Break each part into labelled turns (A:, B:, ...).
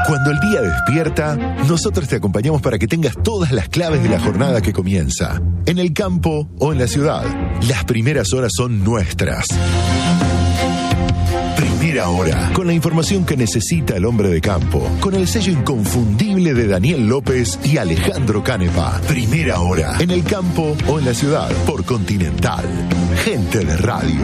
A: Cuando el día despierta, nosotros te acompañamos para que tengas todas las claves de la jornada que comienza. En el campo o en la ciudad, las primeras horas son nuestras. Primera Hora, con la información que necesita el hombre de campo, con el sello inconfundible de Daniel López y Alejandro Canepa. Primera Hora, en el campo o en la ciudad, por Continental. Gente de radio.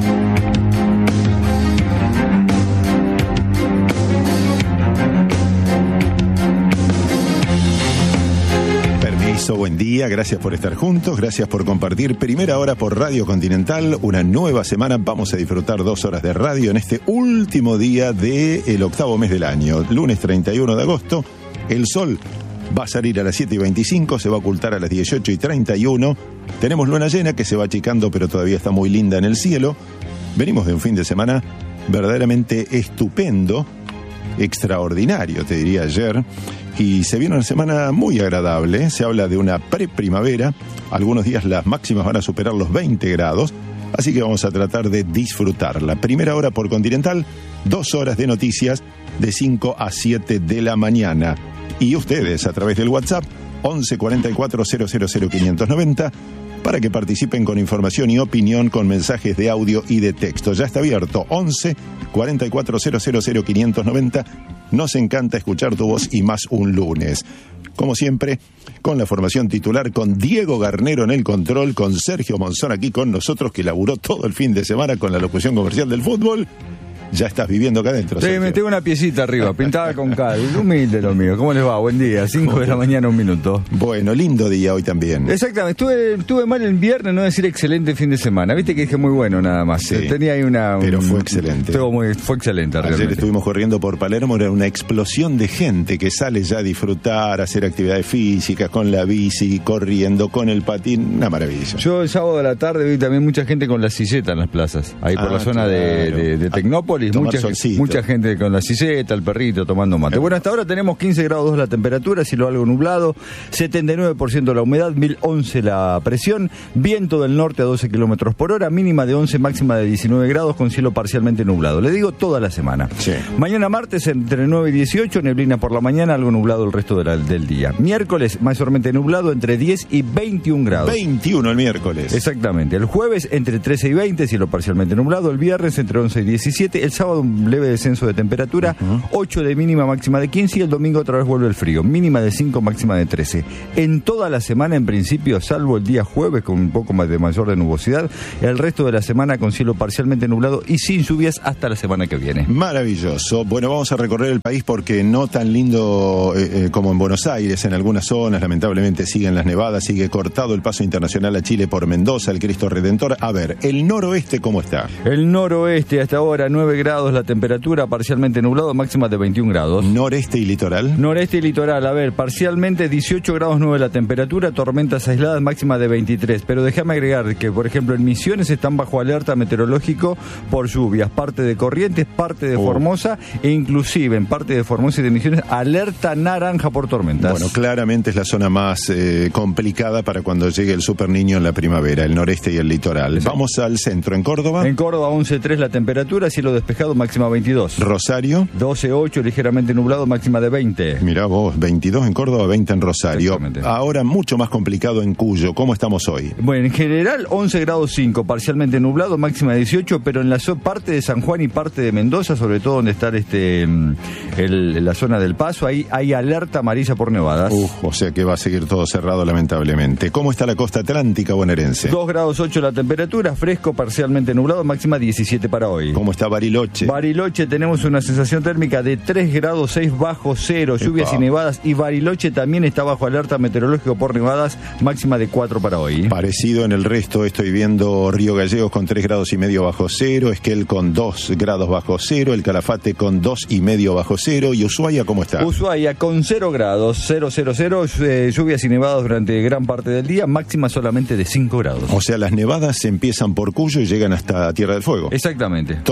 B: Buen día, gracias por estar juntos, gracias por compartir Primera Hora por Radio Continental, una nueva semana, vamos a disfrutar 2 horas de radio en este último día del octavo mes del año, lunes 31 de agosto, el sol va a salir a las 7:25, se va a ocultar a las 18:31, tenemos luna llena que se va achicando pero todavía está muy linda en el cielo, venimos de un fin de semana verdaderamente estupendo, extraordinario te diría ayer, y se viene una semana muy agradable, se habla de una preprimavera, algunos días las máximas van a superar los 20 grados, así que vamos a tratar de disfrutarla. Primera Hora por Continental, 2 horas de noticias de 5 a 7 de la mañana. Y ustedes a través del WhatsApp 11 44 000 590 para que participen con información y opinión con mensajes de audio y de texto. Ya está abierto 11 44 000 590. Nos encanta escuchar tu voz y más un lunes. Como siempre, con la formación titular, con Diego Garnero en el control, con Sergio Monzón aquí con nosotros, que laburó todo el fin de semana con la locución comercial del fútbol. Ya estás viviendo acá adentro.
C: Sí, me tengo una piecita arriba, pintada con cal. Humilde lo mío. ¿Cómo les va? Buen día. 5 de la mañana, 1 minuto.
B: Bueno, lindo día hoy también.
C: Exactamente. Estuve mal el viernes, no decir excelente fin de semana. Viste que dije muy bueno nada más.
B: Sí,
C: tenía ahí una...
B: pero fue excelente.
C: Fue excelente, realmente.
B: Ayer estuvimos corriendo por Palermo, era una explosión de gente que sale ya a disfrutar, a hacer actividades físicas, con la bici, corriendo, con el patín. Una maravilla.
C: Yo el sábado de la tarde vi también mucha gente con la silleta en las plazas. Ahí por la zona de Tecnópolis. Mucha gente con la silleta, el perrito tomando mate. Bueno, hasta ahora tenemos 15 grados 2 la temperatura, cielo algo nublado, 79% la humedad, 1011 la presión, viento del norte a 12 kilómetros por hora, mínima de 11, máxima de 19 grados con cielo parcialmente nublado. Le digo toda la semana.
B: Sí.
C: Mañana martes entre 9 y 18, neblina por la mañana, algo nublado el resto del día. Miércoles mayormente nublado entre 10 y 21 grados.
B: 21 el miércoles.
C: Exactamente. El jueves entre 13 y 20, cielo parcialmente nublado. El viernes entre 11 y 17. El sábado un leve descenso de temperatura, 8 de mínima, máxima de 15, y el domingo otra vez vuelve el frío, mínima de 5, máxima de 13. En toda la semana, en principio, salvo el día jueves con un poco más de mayor de nubosidad, el resto de la semana con cielo parcialmente nublado y sin lluvias hasta la semana que viene.
B: Maravilloso. Bueno, vamos a recorrer el país porque no tan lindo como en Buenos Aires, en algunas zonas, lamentablemente siguen las nevadas, sigue cortado el paso internacional a Chile por Mendoza, el Cristo Redentor. A ver, el noroeste, ¿cómo está?
C: El noroeste hasta ahora 9 grados la temperatura, parcialmente nublado, máxima de 21 grados.
B: ¿Noreste y litoral?
C: Noreste y litoral, a ver, parcialmente 18 grados 9 la temperatura, tormentas aisladas, máxima de 23. Pero déjame agregar que, por ejemplo, en Misiones están bajo alerta meteorológico por lluvias, parte de Corrientes, parte de Formosa, e inclusive en parte de Formosa y de Misiones, alerta naranja por tormentas.
B: Bueno, claramente es la zona más complicada para cuando llegue el super niño en la primavera, el noreste y el litoral. Sí. Vamos al centro, ¿en Córdoba?
C: En Córdoba 11.3 la temperatura, cielo despejado, máxima 22.
B: Rosario
C: 12.8, ligeramente nublado, máxima de 20.
B: Mirá vos, 22 en Córdoba, 20 en Rosario. Ahora mucho más complicado en Cuyo. ¿Cómo estamos hoy?
C: Bueno, en general 11 grados 5, parcialmente nublado, máxima de 18, pero en la parte de San Juan y parte de Mendoza, sobre todo donde está la zona del Paso, ahí hay alerta amarilla por nevadas.
B: O sea que va a seguir todo cerrado lamentablemente. ¿Cómo está la costa atlántica bonaerense?
C: 2 grados 8 la temperatura, fresco, parcialmente nublado, máxima 17 para hoy.
B: ¿Cómo está Bariloche?
C: Bariloche tenemos una sensación térmica de 3 grados 6 bajo cero, lluvias y nevadas, y Bariloche también está bajo alerta meteorológico por nevadas, máxima de 4 para hoy.
B: Parecido en el resto, estoy viendo Río Gallegos con 3 grados y medio bajo cero, Esquel con 2 grados bajo cero, el Calafate con 2 y medio bajo cero, y Ushuaia, ¿cómo está?
C: Ushuaia con 0 grados, 0, lluvias y nevadas durante gran parte del día, máxima solamente de 5 grados.
B: O sea, las nevadas empiezan por Cuyo y llegan hasta Tierra del Fuego.
C: Exactamente.
B: Toda la Patagonia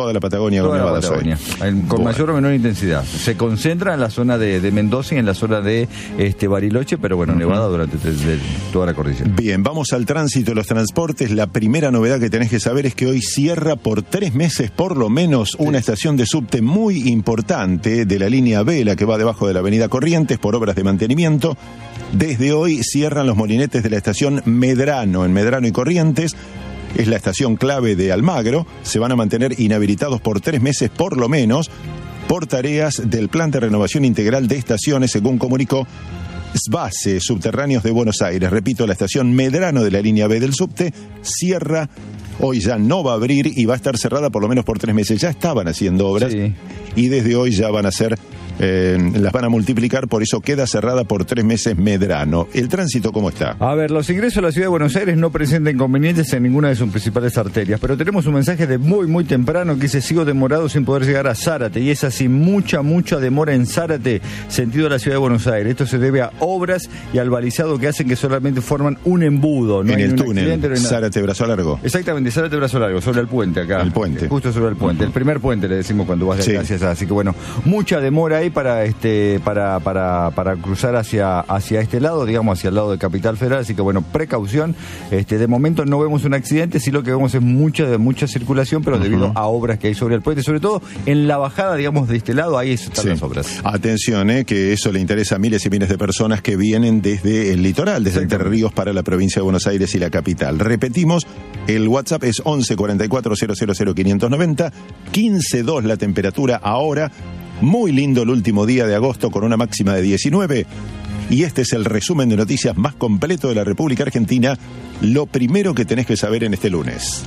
B: Patagonia con nevadas hoy.
C: Con mayor o menor intensidad. Se concentra en la zona de Mendoza y en la zona de Bariloche, pero bueno, nevada durante toda la cordillera.
B: Bien, vamos al tránsito y los transportes. La primera novedad que tenés que saber es que hoy cierra por 3 meses por lo menos una estación de subte muy importante de la línea B, la que va debajo de la avenida Corrientes, por obras de mantenimiento. Desde hoy cierran los molinetes de la estación Medrano, en Medrano y Corrientes. Es la estación clave de Almagro. Se van a mantener inhabilitados por 3 meses por lo menos por tareas del Plan de Renovación Integral de Estaciones, según comunicó SBASE, Subterráneos de Buenos Aires. Repito, la estación Medrano de la línea B del subte cierra. Hoy ya no va a abrir y va a estar cerrada por lo menos por 3 meses. Ya estaban haciendo obras y desde hoy ya van a ser... las van a multiplicar, por eso queda cerrada por 3 meses Medrano. ¿El tránsito cómo está?
C: A ver, los ingresos a la ciudad de Buenos Aires no presentan inconvenientes en ninguna de sus principales arterias, pero tenemos un mensaje de muy temprano que dice: sigo demorado sin poder llegar a Zárate, y es así, mucha demora en Zárate, sentido de la ciudad de Buenos Aires. Esto se debe a obras y al balizado que hacen que solamente forman un embudo. No
B: en
C: hay
B: el túnel, Zárate Brazo Largo.
C: Exactamente, Zárate Brazo Largo, sobre el puente acá.
B: El puente.
C: Justo sobre el puente, el primer puente le decimos cuando vas de acá hacia allá. Así que bueno, mucha demora ahí para cruzar hacia este lado, digamos hacia el lado de Capital Federal, así que bueno, precaución. De momento no vemos un accidente, sí lo que vemos es mucha circulación, pero debido a obras que hay sobre el puente, sobre todo en la bajada, digamos, de este lado, ahí están las obras.
B: Atención, que eso le interesa a miles y miles de personas que vienen desde el litoral, desde Entre Ríos para la provincia de Buenos Aires y la capital. Repetimos, el WhatsApp es 11 44 000 590, 15.2 la temperatura ahora. Muy lindo el último día de agosto con una máxima de 19. Y este es el resumen de noticias más completo de la República Argentina. Lo primero que tenés que saber en este lunes.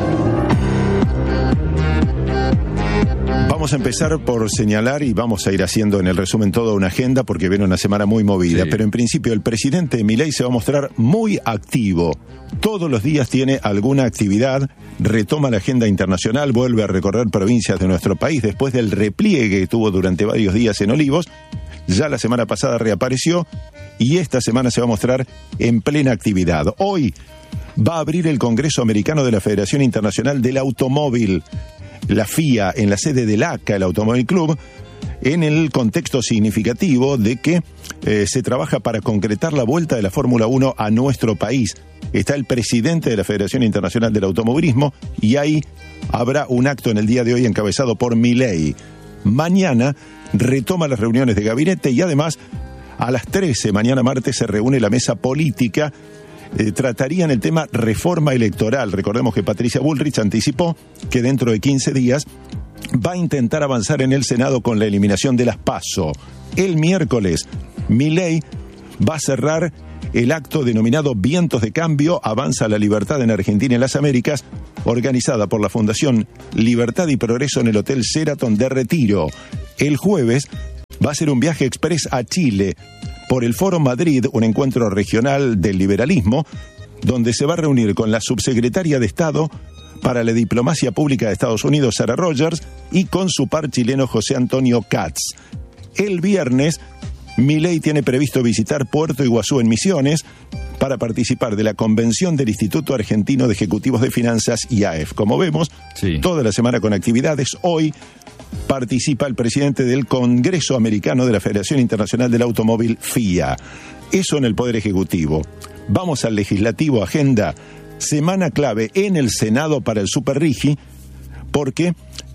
B: Vamos a empezar por señalar y vamos a ir haciendo en el resumen toda una agenda porque viene una semana muy movida. Pero en principio el presidente Milei se va a mostrar muy activo. Todos los días tiene alguna actividad, retoma la agenda internacional, vuelve a recorrer provincias de nuestro país después del repliegue que tuvo durante varios días en Olivos. Ya la semana pasada reapareció y esta semana se va a mostrar en plena actividad. Hoy va a abrir el Congreso Americano de la Federación Internacional del Automóvil, la FIA, en la sede del ACA, el Automóvil Club, en el contexto significativo de que se trabaja para concretar la vuelta de la Fórmula 1 a nuestro país. Está el presidente de la Federación Internacional del Automovilismo y ahí habrá un acto en el día de hoy encabezado por Milei. Mañana retoma las reuniones de gabinete y además a las 13, mañana martes, se reúne la mesa política. Tratarían el tema reforma electoral. Recordemos que Patricia Bullrich anticipó que dentro de 15 días va a intentar avanzar en el Senado con la eliminación de las PASO. El miércoles, Milei va a cerrar el acto denominado Vientos de Cambio, Avanza la Libertad en Argentina y en las Américas, organizada por la Fundación Libertad y Progreso en el Hotel Sheraton de Retiro. El jueves va a ser un viaje express a Chile por el Foro Madrid, un encuentro regional del liberalismo, donde se va a reunir con la subsecretaria de Estado para la Diplomacia Pública de Estados Unidos, Sarah Rogers, y con su par chileno José Antonio Katz. El viernes, Milei tiene previsto visitar Puerto Iguazú en Misiones para participar de la convención del Instituto Argentino de Ejecutivos de Finanzas, IAEF. Como vemos, toda la semana con actividades. Hoy participa el presidente del Congreso Americano de la Federación Internacional del Automóvil, FIA. Eso en el Poder Ejecutivo. Vamos al Legislativo, agenda. Semana clave en el Senado para el Super Rigi, porque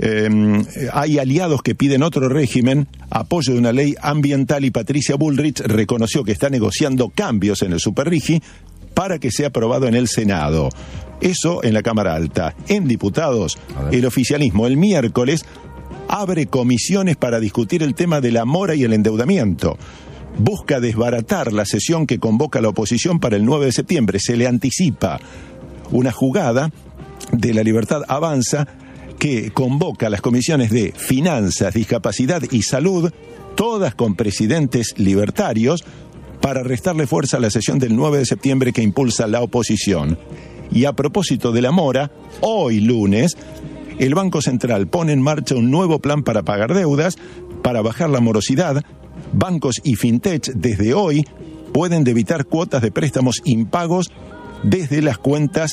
B: hay aliados que piden otro régimen, apoyo de una ley ambiental, y Patricia Bullrich reconoció que está negociando cambios en el Super Rigi para que sea aprobado en el Senado. Eso en la Cámara Alta. En diputados, el oficialismo el miércoles abre comisiones para discutir el tema de la mora y el endeudamiento. Busca desbaratar la sesión que convoca la oposición para el 9 de septiembre. Se le anticipa una jugada de La Libertad Avanza que convoca a las comisiones de Finanzas, Discapacidad y Salud, todas con presidentes libertarios, para restarle fuerza a la sesión del 9 de septiembre que impulsa la oposición. Y a propósito de la mora, hoy lunes, el Banco Central pone en marcha un nuevo plan para pagar deudas, para bajar la morosidad. Bancos y fintech desde hoy pueden debitar cuotas de préstamos impagos desde las cuentas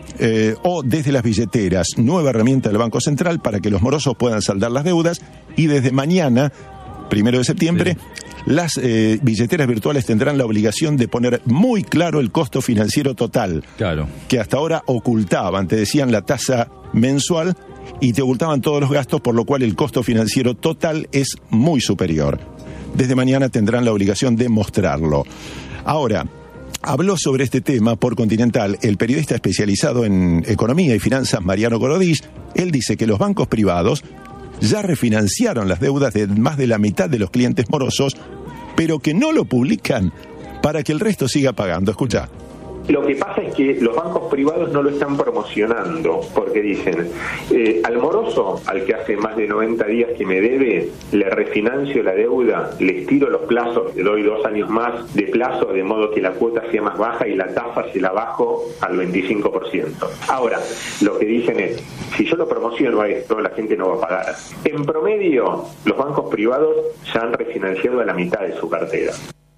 B: o desde las billeteras, nueva herramienta del Banco Central para que los morosos puedan saldar las deudas, y desde mañana, 1 de septiembre, las billeteras virtuales tendrán la obligación de poner muy claro el costo financiero total, que hasta ahora ocultaban, te decían la tasa mensual y te ocultaban todos los gastos, por lo cual el costo financiero total es muy superior. Desde mañana tendrán la obligación de mostrarlo. Ahora, habló sobre este tema por Continental el periodista especializado en economía y finanzas Mariano Gorodich. Él dice que los bancos privados ya refinanciaron las deudas de más de la mitad de los clientes morosos, pero que no lo publican para que el resto siga pagando. Escuchá.
D: Lo que pasa es que los bancos privados no lo están promocionando, porque dicen, al moroso, al que hace más de 90 días que me debe, le refinancio la deuda, le estiro los plazos, le doy 2 años más de plazo, de modo que la cuota sea más baja y la tasa se la bajo al 25%. Ahora, lo que dicen es, si yo lo promociono a esto, la gente no va a pagar. En promedio, los bancos privados ya han refinanciado a la mitad de su cartera.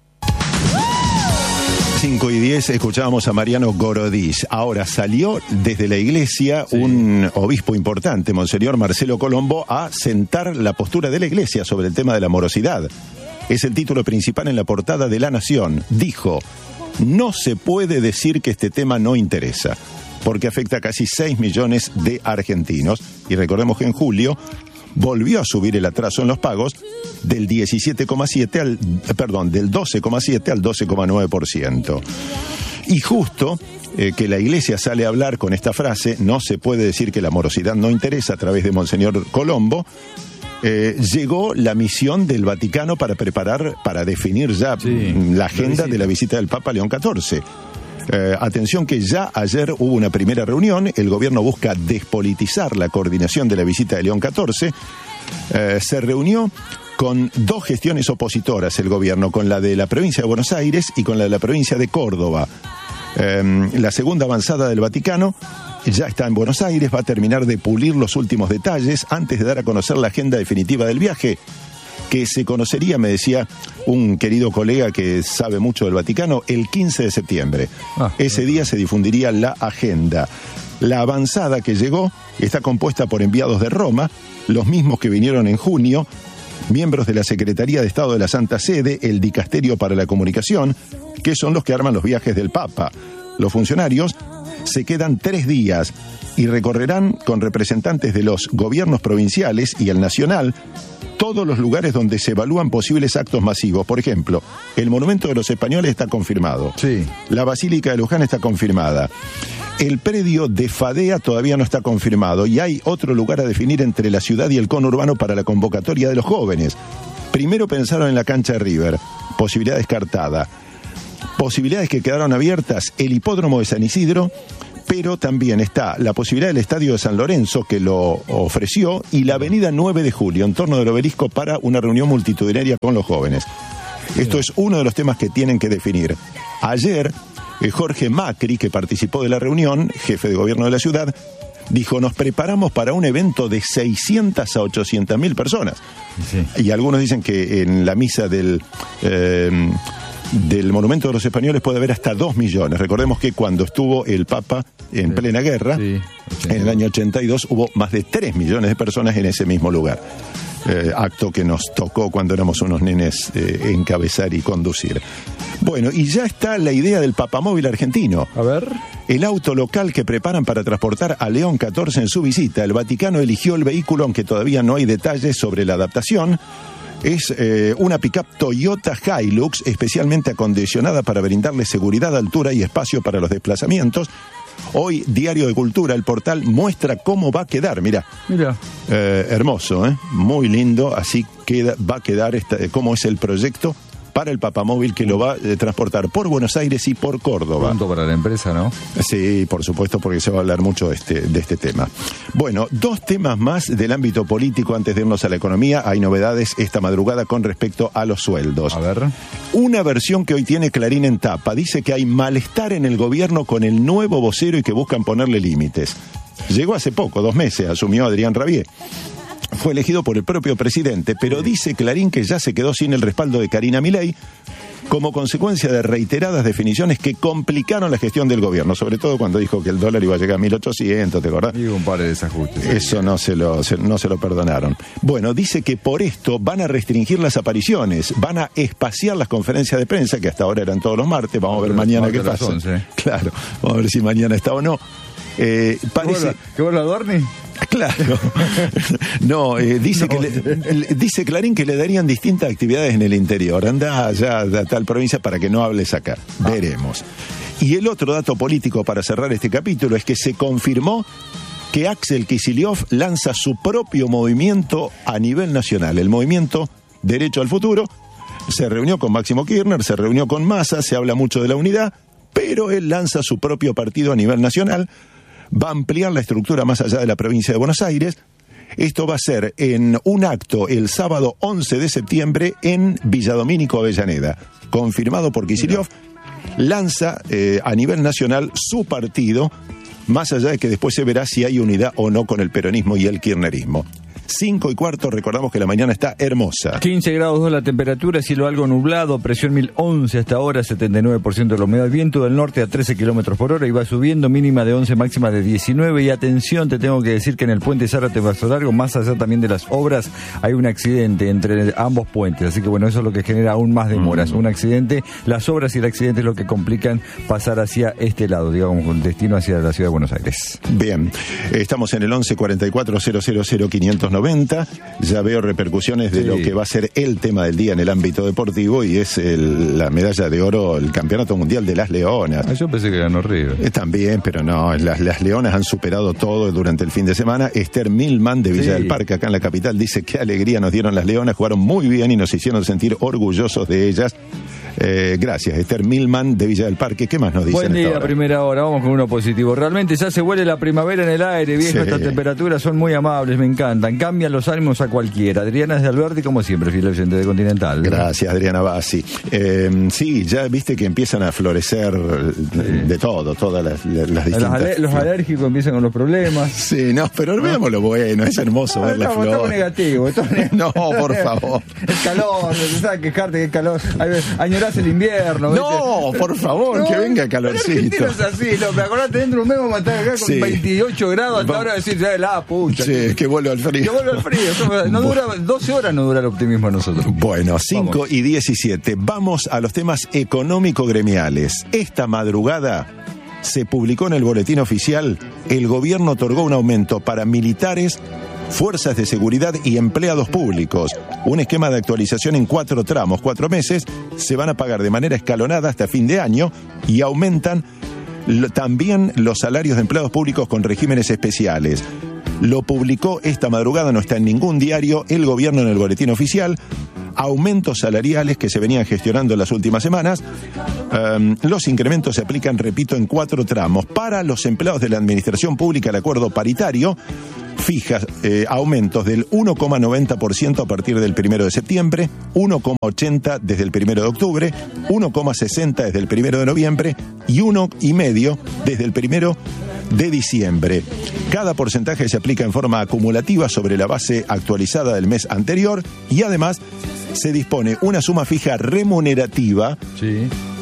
B: 5:10, escuchábamos a Mariano Gorodich. Ahora salió desde la iglesia un obispo importante, Monseñor Marcelo Colombo, a sentar la postura de la iglesia sobre el tema de la morosidad. Es el título principal en la portada de La Nación. Dijo, no se puede decir que este tema no interesa, porque afecta a casi 6 millones de argentinos. Y recordemos que en julio volvió a subir el atraso en los pagos del 12,7 al 12,9%. Y justo que la iglesia sale a hablar con esta frase, no se puede decir que la morosidad no interesa, a través de Monseñor Colombo, llegó la misión del Vaticano para definir ya la agenda de la visita del Papa León XIV. Atención que ya ayer hubo una primera reunión, el gobierno busca despolitizar la coordinación de la visita de León XIV, se reunió con 2 gestiones opositoras el gobierno, con la de la provincia de Buenos Aires y con la de la provincia de Córdoba. La segunda avanzada del Vaticano ya está en Buenos Aires, va a terminar de pulir los últimos detalles antes de dar a conocer la agenda definitiva del viaje, que se conocería, me decía un querido colega que sabe mucho del Vaticano, el 15 de septiembre. Ese día se difundiría la agenda. La avanzada que llegó está compuesta por enviados de Roma, los mismos que vinieron en junio, miembros de la Secretaría de Estado de la Santa Sede, el Dicasterio para la Comunicación, que son los que arman los viajes del Papa. Los funcionarios se quedan 3 días y recorrerán con representantes de los gobiernos provinciales y el nacional todos los lugares donde se evalúan posibles actos masivos. Por ejemplo, el Monumento de los Españoles está confirmado. La Basílica de Luján está confirmada. El predio de Fadea todavía no está confirmado y hay otro lugar a definir entre la ciudad y el conurbano para la convocatoria de los jóvenes. Primero pensaron en la cancha de River, posibilidad descartada. Posibilidades que quedaron abiertas, el hipódromo de San Isidro, pero también está la posibilidad del Estadio de San Lorenzo, que lo ofreció, y la avenida 9 de Julio, en torno del Obelisco, para una reunión multitudinaria con los jóvenes. Esto es uno de los temas que tienen que definir. Ayer, Jorge Macri, que participó de la reunión, jefe de gobierno de la ciudad, dijo, nos preparamos para un evento de 600 a 800 mil personas. Y algunos dicen que en la misa del Monumento de los Españoles puede haber hasta 2 millones. Recordemos que cuando estuvo el Papa en plena guerra, en el año 82, hubo más de 3 millones de personas en ese mismo lugar. Acto que nos tocó cuando éramos unos nenes encabezar y conducir. Bueno, y ya está la idea del papamóvil argentino. A ver. El auto local que preparan para transportar a León XIV en su visita. El Vaticano eligió el vehículo, aunque todavía no hay detalles sobre la adaptación. Es una pick-up Toyota Hilux especialmente acondicionada para brindarle seguridad, altura y espacio para los desplazamientos. Hoy, Diario de Cultura, el portal, muestra cómo va a quedar. Mira. Hermoso, muy lindo. Así va a quedar cómo es el proyecto para el papamóvil que lo va a transportar por Buenos Aires y por Córdoba.
C: Pronto para la empresa, ¿no?
B: Sí, por supuesto, porque se va a hablar mucho de este tema. Bueno, 2 temas más del ámbito político antes de irnos a la economía. Hay novedades esta madrugada con respecto a los sueldos.
C: A ver.
B: Una versión que hoy tiene Clarín en tapa dice que hay malestar en el gobierno con el nuevo vocero y que buscan ponerle límites. Llegó hace poco, 2 meses, asumió Adrián Rabier. Fue elegido por el propio presidente, pero dice Clarín que ya se quedó sin el respaldo de Karina Milei, como consecuencia de reiteradas definiciones que complicaron la gestión del gobierno, sobre todo cuando dijo que el dólar iba a llegar a 1.800, ¿te acordás?
C: Y un par de desajustes.
B: Eso no se lo perdonaron. Bueno, dice que por esto van a restringir las apariciones, van a espaciar las conferencias de prensa, que hasta ahora eran todos los martes, vamos a ver mañana qué pasa. 11. Claro, vamos a ver si mañana está o no.
C: Parece... ¿Qué vos la Dorni?
B: Claro. No, dice Clarín que le darían distintas actividades en el interior. Andá allá a tal provincia para que no hables acá. Veremos. Y el otro dato político para cerrar este capítulo es que se confirmó que Axel Kicillof lanza su propio movimiento a nivel nacional, el movimiento Derecho al Futuro. Se reunió con Máximo Kirchner, se reunió con Massa, se habla mucho de la unidad, pero él lanza su propio partido a nivel nacional. Va a ampliar la estructura más allá de la provincia de Buenos Aires. Esto va a ser en un acto el sábado 11 de septiembre en Villa Domínico, Avellaneda. Confirmado por Kicillof, lanza a nivel nacional su partido, más allá de que después se verá si hay unidad o no con el peronismo y el kirchnerismo. 5:15, recordamos que la mañana está hermosa.
C: 15 grados 2 la temperatura, cielo algo nublado, presión 1011 hasta ahora, 79% de la humedad, viento del norte a 13 kilómetros por hora y va subiendo, mínima de 11, máxima de 19. Y atención, te tengo que decir que en el puente Zárate Paso Largo, más allá también de las obras, hay un accidente entre ambos puentes, así que bueno, eso es lo que genera aún más demoras. Un accidente, las obras y el accidente es lo que complican pasar hacia este lado, digamos, con destino hacia la ciudad de Buenos Aires.
B: Bien, estamos en el 11 44 000 590. Ya veo repercusiones de lo que va a ser el tema del día en el ámbito deportivo, y es la medalla de oro, el campeonato mundial de las Leonas.
C: Yo pensé que ganó River.
B: También, pero no, las Leonas han superado todo durante el fin de semana. Esther Milman de Villa del Parque, acá en la capital, dice: qué alegría nos dieron las Leonas, jugaron muy bien y nos hicieron sentir orgullosos de ellas. Gracias, Esther Milman de Villa del Parque. ¿Qué más nos dicen?
C: Buen día, primera hora, vamos con uno positivo. Realmente ya se huele la primavera en el aire, viejo. Estas temperaturas son muy amables, me encantan. Cambian los ánimos a cualquiera. Adriana de Alberti, como siempre, fiel oyente de Continental.
B: Gracias, Adriana Bassi. Sí, ya viste que empiezan a florecer de todo, todas las distintas.
C: Los alérgicos empiezan con los problemas.
B: Sí, no, pero veamos lo bueno, es hermoso ver las flores.
C: Estamos negativos.
B: No, por favor.
C: El calor, ¿sabes? Quejarte que el calor. Añorás el invierno.
B: No, por favor, que venga calorcito.
C: Es así, me acordate dentro de un mes vamos a estar acá con 28 grados hasta ahora decir, la pucha.
B: Sí, es que vuelvo al frío.
C: Que vuelvo al frío. No dura 12 horas, no dura el optimismo a nosotros.
B: Bueno, 5:17. Vamos a los temas económico-gremiales. Esta madrugada se publicó en el boletín oficial: el gobierno otorgó un aumento para militares, fuerzas de seguridad y empleados públicos. Un esquema de actualización en 4 tramos, 4 meses. Se van a pagar de manera escalonada hasta fin de año y aumentan también los salarios de empleados públicos con regímenes especiales. Lo publicó esta madrugada, no está en ningún diario, el gobierno en el boletín oficial. Aumentos salariales que se venían gestionando en las últimas semanas. Los incrementos se aplican, repito, en 4 tramos. Para los empleados de la administración pública, el acuerdo paritario fija aumentos del 1,90% a partir del 1 de septiembre, 1,80% desde el 1 de octubre, 1,60% desde el 1 de noviembre y 1,5% desde el 1 de diciembre. Cada porcentaje se aplica en forma acumulativa sobre la base actualizada del mes anterior y además se dispone una suma fija remunerativa